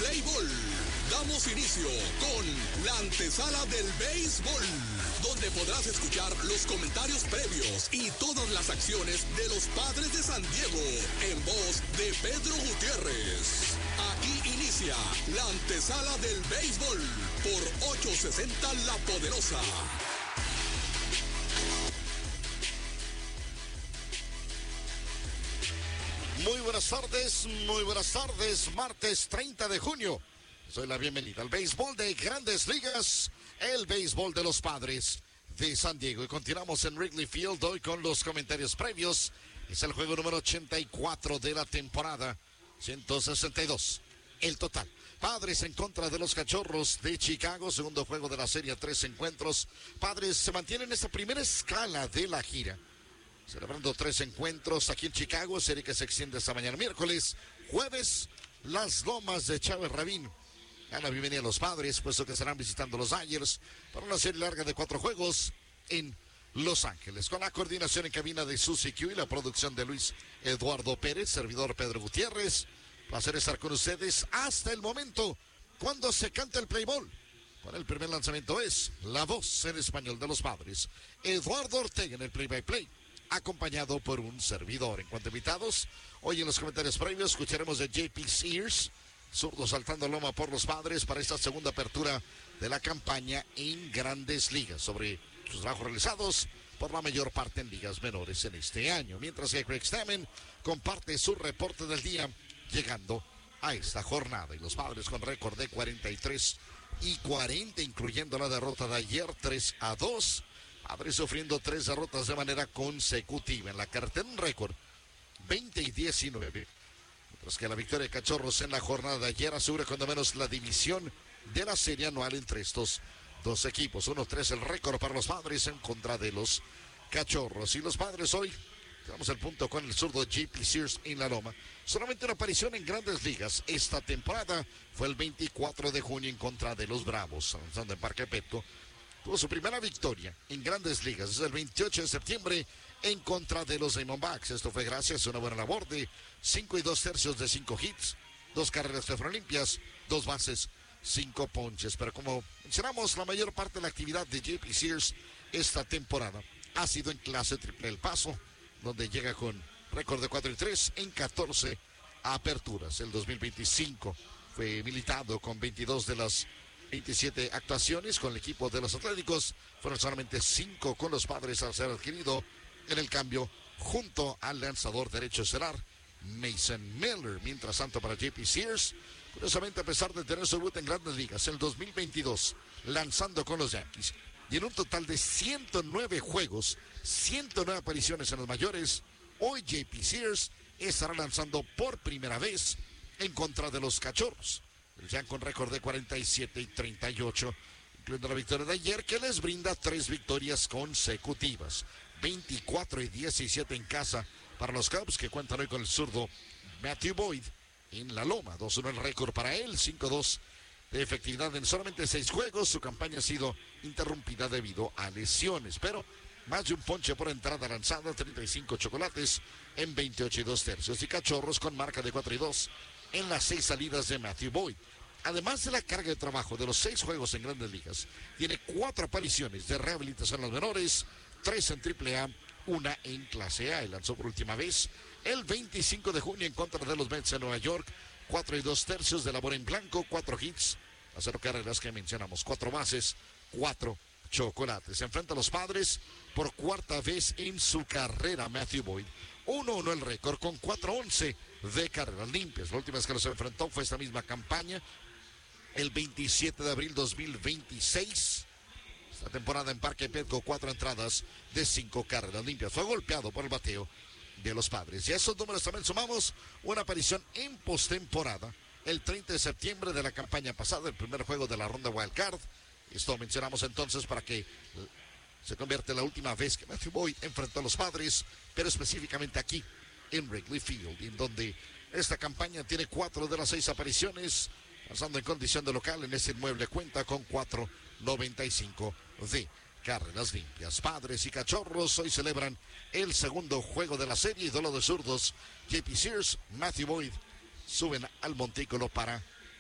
Play Ball. Damos inicio con la antesala del béisbol, donde podrás escuchar los comentarios previos y todas las acciones de los Padres de San Diego en voz de Pedro Gutiérrez. Aquí inicia la antesala del béisbol por 860 La Poderosa. Muy buenas tardes, martes 30 de junio. Soy la bienvenida al béisbol de Grandes Ligas, el béisbol de los Padres de San Diego. Y continuamos en Wrigley Field hoy con los comentarios previos. Es el juego número 84 de la temporada, 162. El total. Padres en contra de los Cachorros de Chicago, segundo juego de la serie, 3 encuentros. Padres se mantienen en esta primera escala de la gira, celebrando 3 encuentros aquí en Chicago, serie que se extiende esta mañana miércoles. Jueves, las Lomas de Chávez Rabín dan la bienvenida a los Padres, puesto que estarán visitando los Dodgers para una serie larga de 4 juegos en Los Ángeles. Con la coordinación en cabina de Susie Q y la producción de Luis Eduardo Pérez, servidor Pedro Gutiérrez. Placer estar con ustedes hasta el momento cuando se canta el play ball. Con el primer lanzamiento es la voz en español de los Padres, Eduardo Ortega en el play-by-play, acompañado por un servidor. En cuanto a invitados, hoy en los comentarios previos escucharemos de JP Sears, zurdo saltando loma por los Padres para esta segunda apertura de la campaña en Grandes Ligas, sobre sus trabajos realizados por la mayor parte en ligas menores en este año, mientras que Craig Stammen comparte su reporte del día llegando a esta jornada. Y los Padres con récord de 43-40, incluyendo la derrota de ayer 3-2. Padres sufriendo 3 derrotas de manera consecutiva. En la cartera un récord 20-19. Mientras que la victoria de Cachorros en la jornada de ayer asegura cuando menos la división de la serie anual entre estos dos equipos. 1-3 el récord para los Padres en contra de los Cachorros. Y los Padres hoy, tenemos el punto con el zurdo JP Sears en la loma. Solamente una aparición en Grandes Ligas esta temporada fue el 24 de junio en contra de los Bravos, avanzando en Parque Petco. Tuvo su primera victoria en Grandes Ligas desde el 28 de septiembre en contra de los Diamondbacks. Esto fue gracias a una buena labor de 5 2/3 de 5 hits, 2 carreras que fueron limpias, 2 bases, 5 ponches. Pero como mencionamos, la mayor parte de la actividad de JP Sears esta temporada ha sido en clase triple El Paso, donde llega con récord de 4-3 en 14 aperturas. El 2025 fue militado con 22 de las 27 actuaciones con el equipo de los Atléticos. Fueron solamente 5 con los Padres al ser adquirido en el cambio junto al lanzador derecho estelar Mason Miller. Mientras tanto, para JP Sears, curiosamente, a pesar de tener su debut en Grandes Ligas el 2022 lanzando con los Yankees y en un total de 109 juegos, 109 apariciones en los mayores, hoy JP Sears estará lanzando por primera vez en contra de los Cachorros. Ya con récord de 47-38, incluyendo la victoria de ayer, que les brinda 3 victorias consecutivas. 24-17 en casa para los Cubs, que cuentan hoy con el zurdo Matthew Boyd en la loma. 2-1 el récord para él, 5-2 de efectividad en solamente 6 juegos. Su campaña ha sido interrumpida debido a lesiones, pero más de un ponche por entrada lanzada, 35 chocolates en 28 2/3. Y Cachorros con marca de 4-2 en las 6 salidas de Matthew Boyd. Además de la carga de trabajo de los 6 juegos en Grandes Ligas, tiene 4 apariciones de rehabilitación en los menores, 3 en AAA, 1 en Clase A. Y lanzó por última vez el 25 de junio en contra de los Mets de Nueva York, 4 2/3 de labor en blanco, 4 hits, a 0 carreras que mencionamos, 4 bases, 4 chocolates. Se enfrenta a los Padres por cuarta vez en su carrera Matthew Boyd. 1-1 el récord con 4-11 de carreras limpias. La última vez que los enfrentó fue esta misma campaña, el 27 de abril 2026. Esta temporada en Parque Petco, 4 entradas de 5 carreras limpias. Fue golpeado por el bateo de los Padres. Y a esos números también sumamos una aparición en postemporada el 30 de septiembre de la campaña pasada, el primer juego de la ronda Wild Card. Esto mencionamos entonces para que se convierte en la última vez que Matthew Boyd enfrentó a los Padres, pero específicamente aquí en Wrigley Field, en donde esta campaña tiene 4 de las 6 apariciones, pasando en condición de local en este inmueble, cuenta con 4.95 de carreras limpias. Padres y Cachorros hoy celebran el segundo juego de la serie, duelo de zurdos. JP Sears, Matthew Boyd suben al montículo para